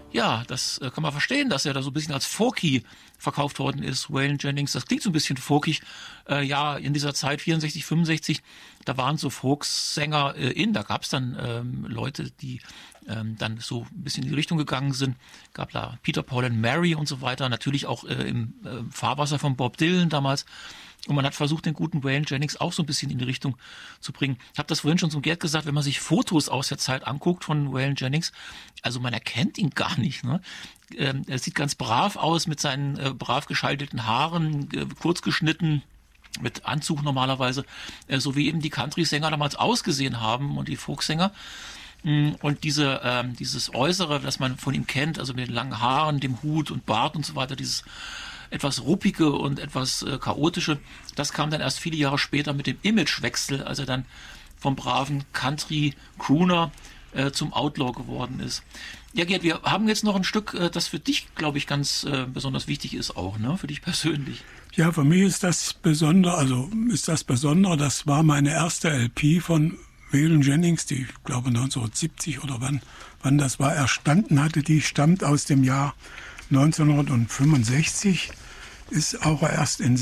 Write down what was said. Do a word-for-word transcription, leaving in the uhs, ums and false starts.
Ja, das äh, kann man verstehen, dass er da so ein bisschen als folky verkauft worden ist, Waylon Jennings. Das klingt so ein bisschen folkig. Äh, ja, in dieser Zeit, vierundsechzig, fünfundsechzig, da waren so Folksänger äh, in. Da gab es dann ähm, Leute, die ähm, dann so ein bisschen in die Richtung gegangen sind. Gab da Peter, Paul and Mary und so weiter. Natürlich auch äh, im äh, Fahrwasser von Bob Dylan damals. Und man hat versucht, den guten Waylon Jennings auch so ein bisschen in die Richtung zu bringen. Ich habe das vorhin schon zum Gerd gesagt, wenn man sich Fotos aus der Zeit anguckt von Waylon Jennings, also man erkennt ihn gar nicht. Ne? Ähm, er sieht ganz brav aus mit seinen äh, brav geschalteten Haaren, äh, kurz geschnitten, mit Anzug normalerweise, äh, so wie eben die Country-Sänger damals ausgesehen haben und die Folksänger. Und diese, ähm, dieses Äußere, das man von ihm kennt, also mit den langen Haaren, dem Hut und Bart und so weiter, dieses etwas ruppige und etwas äh, chaotische, das kam dann erst viele Jahre später mit dem Imagewechsel, als er dann vom braven Country-Crooner äh, zum Outlaw geworden ist. Ja, Gerd, wir haben jetzt noch ein Stück, äh, das für dich, glaube ich, ganz äh, besonders wichtig ist auch, ne? Für dich persönlich. Ja, für mich ist das Besondere, also ist das Besondere, das war meine erste L P von Waylon Jennings, die, ich glaube, neunzehnhundertsiebzig oder wann, wann das war, erstanden hatte. Die stammt aus dem Jahr neunzehnhundertfünfundsechzig, ist auch erst in